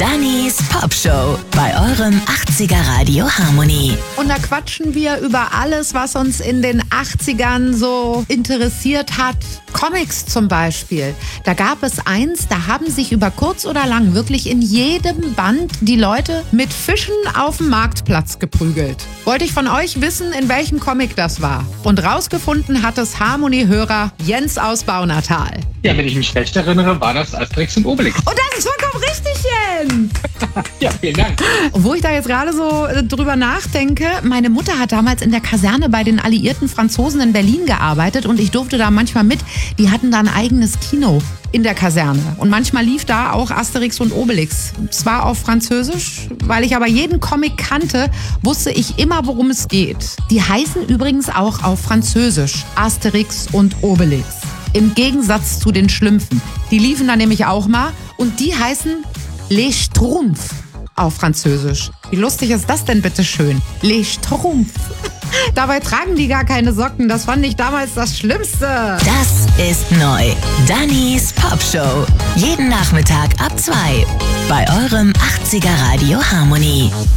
Dannys Popshow bei eurem 80er Radio Harmony. Und da quatschen wir über alles, was uns in den 80ern so interessiert hat. Comics zum Beispiel. Da gab es eins, da haben sich über kurz oder lang wirklich in jedem Band die Leute mit Fischen auf dem Marktplatz geprügelt. Wollte ich von euch wissen, in welchem Comic das war. Und rausgefunden hat es Harmony-Hörer Jens aus Baunatal. Ja, wenn ich mich recht erinnere, war das Asterix und Obelix. Und das ist vollkommen richtig, Jens! Ja, vielen Dank. Wo ich da jetzt gerade so drüber nachdenke, meine Mutter hat damals in der Kaserne bei den alliierten Franzosen in Berlin gearbeitet und ich durfte da manchmal mit. Die hatten da ein eigenes Kino in der Kaserne. Und manchmal lief da auch Asterix und Obelix. Zwar auf Französisch, weil ich aber jeden Comic kannte, wusste ich immer, worum es geht. Die heißen übrigens auch auf Französisch Asterix und Obelix. Im Gegensatz zu den Schlümpfen. Die liefen da nämlich auch mal und die heißen Les Schtroumpfs auf Französisch. Wie lustig ist das denn bitte schön? Les Schtroumpfs. Dabei tragen die gar keine Socken. Das fand ich damals das Schlimmste. Das ist neu. Dannys Popshow. Jeden Nachmittag ab 2 bei eurem 80er Radio Harmony.